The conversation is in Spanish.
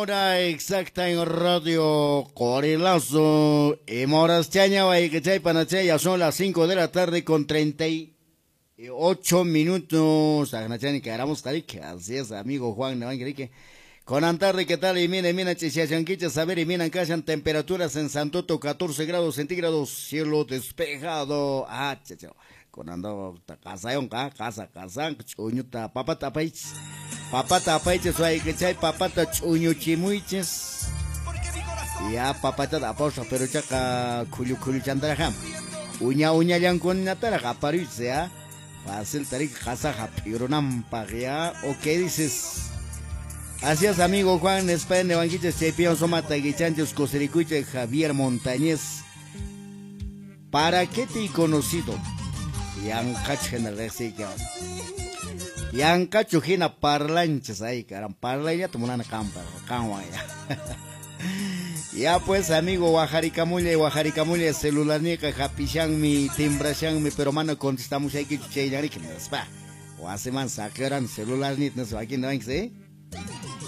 hora exacta en Radio Corilazo. Y moras chaña y que chay panachay, ya son las 5 de la tarde con 38 minutos. Agnachani que haramos tarique. Así es, amigo Juan Navanguerique. Con Antarri, ¿qué tal? Y mina chichiachanquicha, saber y minan callan temperaturas en Santoto, 14 grados centígrados, cielo despejado. Ah, chicho. Con ando casayon casa, chuñuta, papata paich. Papata paich, soy que chay, papata chuñu chimuiches. Ya, papata da pausa, pero chaca, cuyu chandrajam. Uña yang con natara, aparis, ya. Fácil, tarik, casa, japironam, pagia. ¿O qué dices? Así es, amigo Juan, España de Banquiches, Chepión, Somata, Guichanchos, Cosericuche, Javier Montañez. ¿Para qué te he conocido? Yancachena recién. Yancachujina parlanches ahí, caram, parlaya tomana campa, ya. Ya pues, amigo, Guajaricamulle, celular nica, japishan mi, timbrashan mi, pero mano contestamos ahí que chuchayari que me despa. O hace man sacaran celular ni no se va aquí no hay, ¿sí?